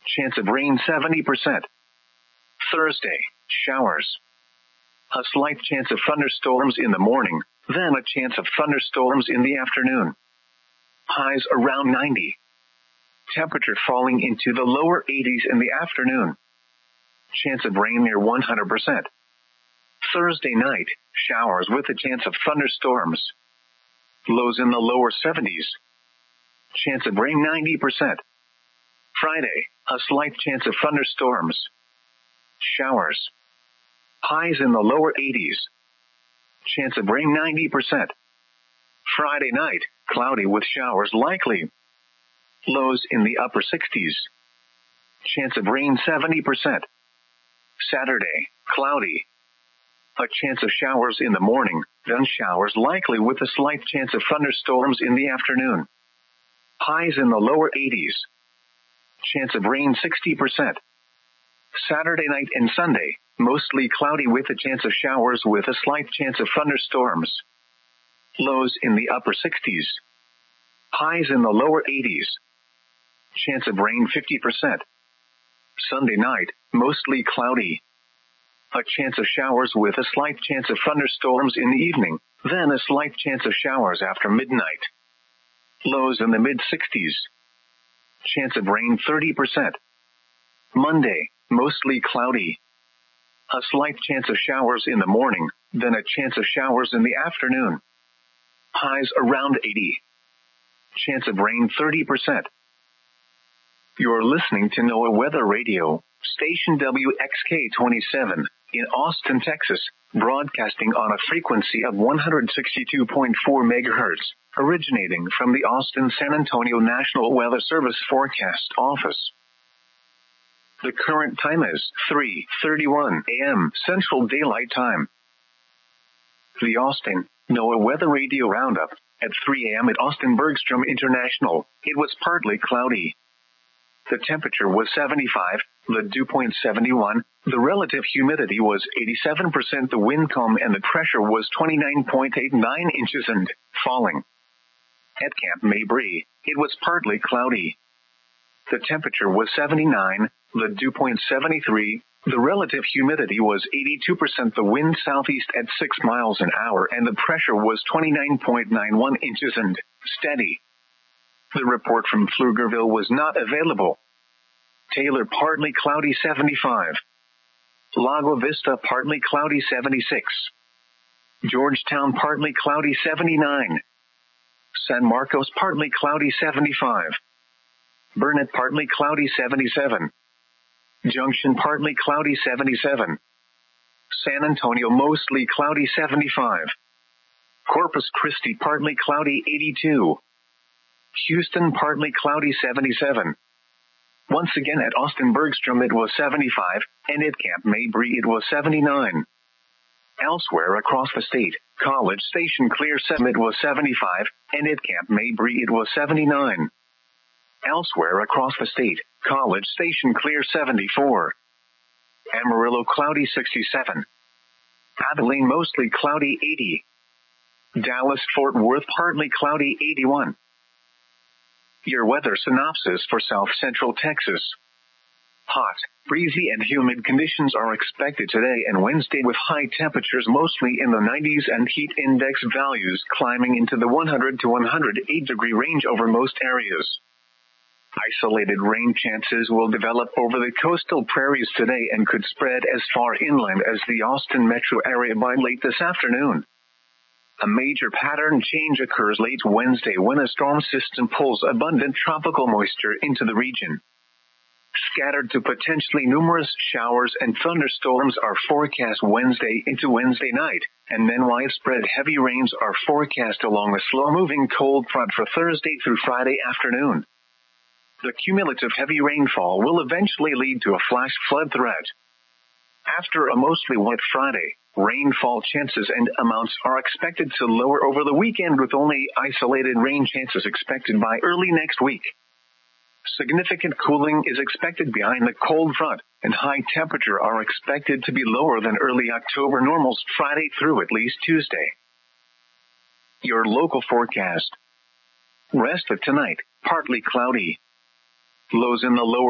Chance of rain 70%. Thursday, showers. A slight chance of thunderstorms in the morning, then a chance of thunderstorms in the afternoon. Highs around 90. Temperature falling into the lower 80s in the afternoon. Chance of rain near 100%. Thursday night, showers with a chance of thunderstorms. Lows in the lower 70s. Chance of rain 90%. Friday, a slight chance of thunderstorms. Showers. Highs in the lower 80s. Chance of rain 90%. Friday night, cloudy with showers likely. Lows in the upper 60s. Chance of rain 70%. Saturday, cloudy. A chance of showers in the morning, then showers likely with a slight chance of thunderstorms in the afternoon. Highs in the lower 80s. Chance of rain 60%. Saturday night and Sunday, mostly cloudy with a chance of showers with a slight chance of thunderstorms. Lows in the upper 60s. Highs in the lower 80s. Chance of rain 50%. Sunday night, mostly cloudy. A chance of showers with a slight chance of thunderstorms in the evening, then a slight chance of showers after midnight. Lows in the mid-60s. Chance of rain 30%. Monday, mostly cloudy. A slight chance of showers in the morning, then a chance of showers in the afternoon. Highs around 80. Chance of rain 30%. You're listening to NOAA Weather Radio, station WXK-27, in Austin, Texas, broadcasting on a frequency of 162.4 megahertz, originating from the Austin-San Antonio National Weather Service Forecast Office. The current time is 3:31 a.m. Central Daylight Time. The Austin NOAA Weather Radio Roundup. At 3 a.m. at Austin Bergstrom International, it was partly cloudy. The temperature was 75, the dew point 71, the relative humidity was 87%, the wind calm and the pressure was 29.89 inches and falling. At Camp Mabry, it was partly cloudy. The temperature was 79, the dew point 73, the relative humidity was 82%, the wind southeast at 6 miles an hour and the pressure was 29.91 inches and steady. The report from Pflugerville was not available. Taylor partly cloudy 75. Lago Vista partly cloudy 76. Georgetown partly cloudy 79. San Marcos partly cloudy 75. Burnett partly cloudy 77. Junction partly cloudy 77. San Antonio mostly cloudy 75. Corpus Christi partly cloudy 82. Houston partly cloudy 77. Once again at Austin Bergstrom it was 75, and at Camp Mabry it was 79. Elsewhere across the state, College Station Clear Summit was 75, and at Camp Mabry it was 79. Elsewhere across the state, College Station Clear 74. Amarillo cloudy 67. Abilene mostly cloudy 80. Dallas Fort Worth partly cloudy 81. Your weather synopsis for South Central Texas. Hot, breezy and humid conditions are expected today and Wednesday with high temperatures mostly in the 90s and heat index values climbing into the 100 to 108 degree range over most areas. Isolated rain chances will develop over the coastal prairies today and could spread as far inland as the Austin metro area by late this afternoon. A major pattern change occurs late Wednesday when a storm system pulls abundant tropical moisture into the region. Scattered to potentially numerous showers and thunderstorms are forecast Wednesday into Wednesday night, and then widespread heavy rains are forecast along a slow-moving cold front for Thursday through Friday afternoon. The cumulative heavy rainfall will eventually lead to a flash flood threat. After a mostly wet Friday, rainfall chances and amounts are expected to lower over the weekend with only isolated rain chances expected by early next week. Significant cooling is expected behind the cold front, and high temperature are expected to be lower than early October normals Friday through at least Tuesday. Your local forecast. Rest of tonight, partly cloudy. Lows in the lower